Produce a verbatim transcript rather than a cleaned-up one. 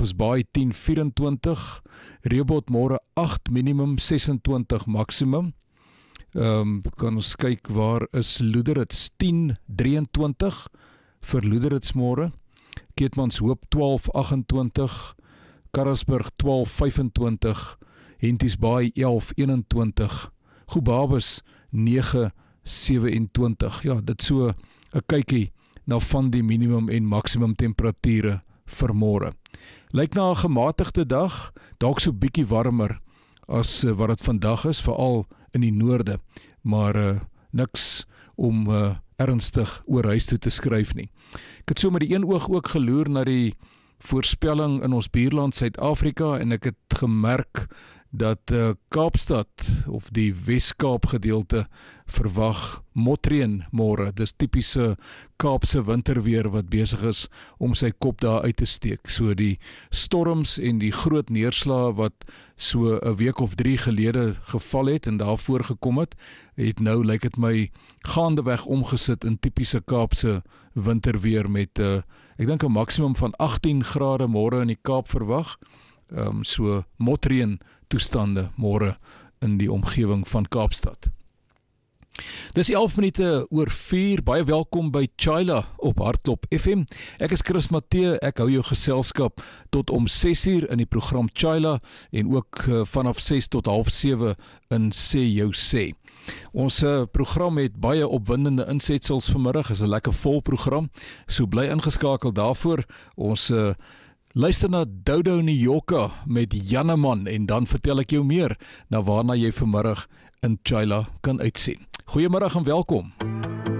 Walvis Bay tien vyf vier, Rehoboth môre agt minimum, ses en twintig maksimum. Um, kan ons kyk waar is Loederits tien drie en twintig vir Loederits môre, Keetmanshoop twaalf agt en twintig, Karasburg twaalf vyf en twintig, Henties Bay elf een en twintig, Gobabis nege sewe en twintig. Ja, dit so 'n kykie na van die minimum en maksimum temperature vir môre. Lyk na 'n gematigde dag, dalk so bietjie warmer as uh, wat dit vandag is, veral in die noorde, maar uh, niks om uh, ernstig oor huis toe te skryf nie. Ek het so met die een oog ook geloer na die voorspelling in ons buurland Suid-Afrika en ek het gemerk dat uh, Kaapstad of die Wes-Kaap gedeelte verwag motreën môre. Dis tipiese Kaapse winterweer wat besig is om sy kop daar uit te steek. So die storms en die groot neerslae wat so 'n week of drie gelede geval het en daarvoor gekom het, het nou lyk dit my gaandeweg omgesit in tipiese Kaapse winterweer met uh, ek dink 'n maksimum van agttien grade môre in die Kaap verwag. Um, so motreën toestande môre in die omgewing van Kaapstad. Dis elf minute oor vier, baie welkom by Chaila op Hartklop F M. Ek is Chris Matthee, ek hou jou geselskap tot om ses uur in die program Chaila en ook uh, vanaf ses tot half sewe in Sê Jou Sê. Ons uh, program het baie opwindende insetsels vanmiddag, is 'n lekker vol program, so bly ingeskakel daarvoor. Ons uh, luister na Dodo Nyoka met Janneman en dan vertel ek jou meer na waarna jy vanmiddag in Chaila kan uitsien. Goeiemiddag en welkom.